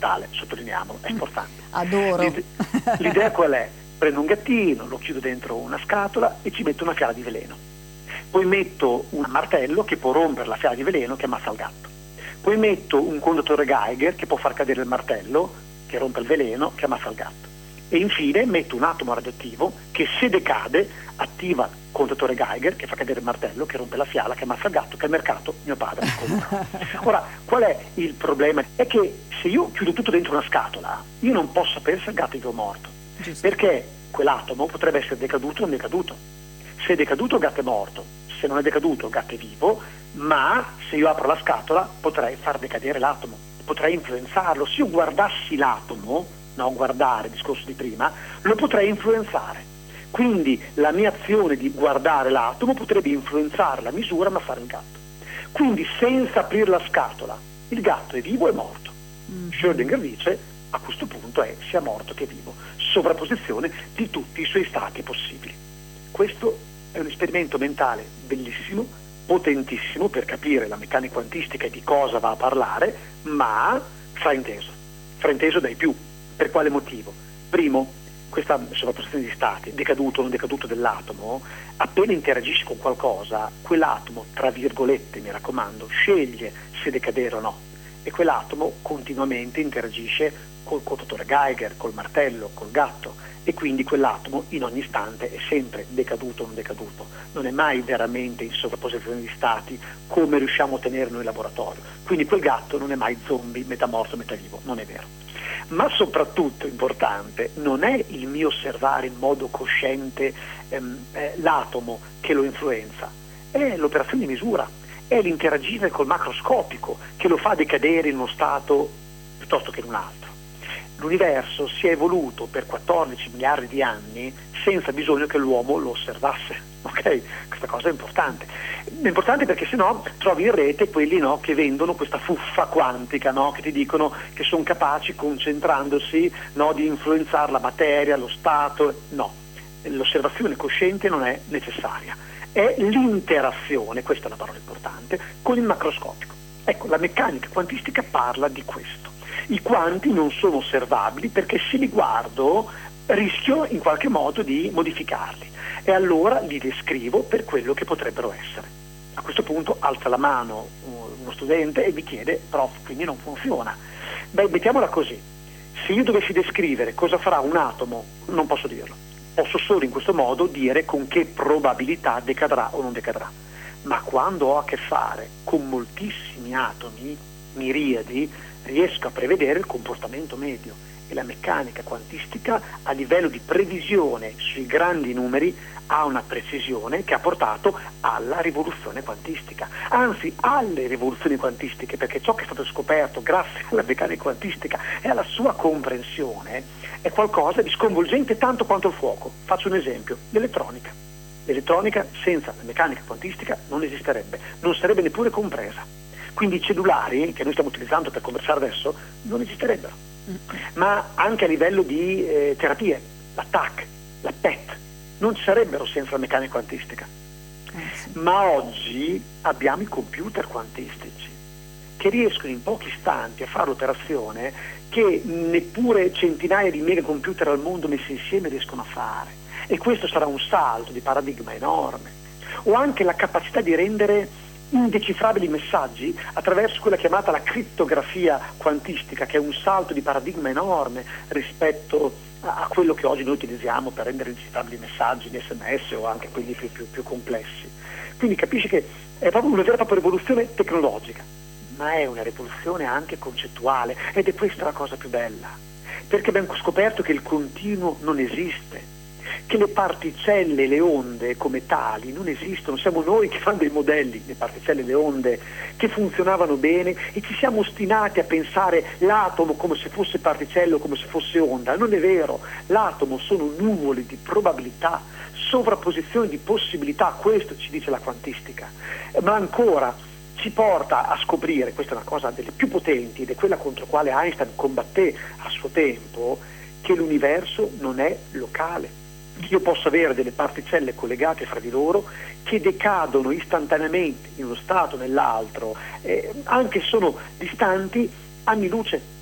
fondamentale, sottolineiamolo, è importante. Adoro. L'idea qual è? Prendo un gattino, lo chiudo dentro una scatola e ci metto una fiala di veleno. Poi metto un martello che può rompere la fiala di veleno che ammazza il gatto. Poi metto un contatore Geiger che può far cadere il martello, che rompe il veleno, che ammazza il gatto. E infine metto un atomo radioattivo che, se decade, attiva il contatore Geiger che fa cadere il martello, che rompe la fiala, che ammazza il gatto, che al mercato mio padre compra. Ora, qual è il problema? È che se io chiudo tutto dentro una scatola, io non posso sapere se il gatto è vivo o morto. Giusto. Perché quell'atomo potrebbe essere decaduto o non decaduto. Se è decaduto il gatto è morto, se non è decaduto il gatto è vivo, ma se io apro la scatola potrei far decadere l'atomo, potrei influenzarlo. Se io guardassi l'atomo, no, guardare, discorso di prima, lo potrei influenzare. Quindi la mia azione di guardare l'atomo potrebbe influenzare la misura ma fare il gatto. Quindi senza aprire la scatola il gatto è vivo o è morto. Schrödinger dice a questo punto è sia morto che vivo, sovrapposizione di tutti i suoi stati possibili. Questo è un esperimento mentale bellissimo, potentissimo per capire la meccanica quantistica e di cosa va a parlare, ma frainteso dai più. Per quale motivo? Primo, questa sovrapposizione di stati, decaduto o non decaduto dell'atomo, appena interagisce con qualcosa, quell'atomo, tra virgolette mi raccomando, sceglie se decadere o no, e quell'atomo continuamente interagisce col contatore Geiger, col martello, col gatto, e quindi quell'atomo in ogni istante è sempre decaduto o non decaduto, non è mai veramente in sovrapposizione di stati come riusciamo a ottenere noi in laboratorio. Quindi quel gatto non è mai zombie, metà morto, metà vivo, non è vero. Ma soprattutto importante non è il mio osservare in modo cosciente l'atomo che lo influenza, è l'operazione di misura, è l'interagire col macroscopico che lo fa decadere in uno stato piuttosto che in un altro. L'universo si è evoluto per 14 miliardi di anni senza bisogno che l'uomo lo osservasse, ok? Questa cosa è importante. È importante perché sennò trovi in rete quelli, no, che vendono questa fuffa quantica, no, che ti dicono che sono capaci, concentrandosi, no, di influenzare la materia, lo stato. No, l'osservazione cosciente non è necessaria. È l'interazione, questa è una parola importante, con il macroscopico. Ecco, la meccanica quantistica parla di questo. I quanti non sono osservabili perché se li guardo rischio in qualche modo di modificarli e allora li descrivo per quello che potrebbero essere. A questo punto alza la mano uno studente e mi chiede: prof, quindi non funziona? Beh, mettiamola così: se io dovessi descrivere cosa farà un atomo, non posso dirlo, posso solo in questo modo dire con che probabilità decadrà o non decadrà. Ma quando ho a che fare con moltissimi atomi, miriadi, riesco a prevedere il comportamento medio, e la meccanica quantistica a livello di previsione sui grandi numeri ha una precisione che ha portato alla rivoluzione quantistica, anzi alle rivoluzioni quantistiche, perché ciò che è stato scoperto grazie alla meccanica quantistica e alla sua comprensione è qualcosa di sconvolgente tanto quanto il fuoco. Faccio un esempio: l'elettronica. L'elettronica senza la meccanica quantistica non esisterebbe, non sarebbe neppure compresa. Quindi i cellulari che noi stiamo utilizzando per conversare adesso non esisterebbero. Ma anche a livello di terapie, la TAC, la PET, non ci sarebbero senza la meccanica quantistica. Ma oggi abbiamo i computer quantistici che riescono in pochi istanti a fare l'operazione che neppure centinaia di megacomputer al mondo messi insieme riescono a fare. E questo sarà un salto di paradigma enorme. O anche la capacità di rendere indecifrabili messaggi attraverso quella chiamata la crittografia quantistica, che è un salto di paradigma enorme rispetto a quello che oggi noi utilizziamo per rendere indecifrabili messaggi di SMS o anche quelli più complessi. Quindi capisci che è proprio una vera e propria rivoluzione tecnologica, ma è una rivoluzione anche concettuale, ed è questa la cosa più bella, perché abbiamo scoperto che il continuo non esiste, che le particelle, le onde come tali non esistono. Siamo noi che fanno dei modelli, le particelle, le onde, che funzionavano bene, e ci siamo ostinati a pensare l'atomo come se fosse particella o come se fosse onda. Non è vero, l'atomo sono nuvole di probabilità, sovrapposizioni di possibilità, questo ci dice la quantistica. Ma ancora ci porta a scoprire, questa è una cosa delle più potenti ed è quella contro quale Einstein combatté a suo tempo, che l'universo non è locale. Io posso avere delle particelle collegate fra di loro che decadono istantaneamente in uno stato o nell'altro, anche se sono distanti anni luce,